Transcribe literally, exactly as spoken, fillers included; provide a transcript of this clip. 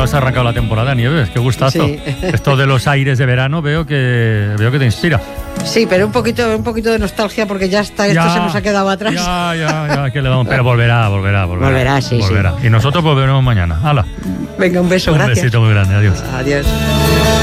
has arrancado la temporada, Nieves, qué gustazo. Sí. Esto de los aires de verano veo que veo que te inspira. Sí, pero un poquito, un poquito de nostalgia porque ya está, esto Ya, se nos ha quedado atrás. Ya, ya, ya, que le vamos. Pero volverá, volverá, volverá. Volverá, sí, volverá. sí. Y nosotros volveremos mañana. Hala. Venga, un beso, Un gracias. besito muy grande, adiós. Adiós.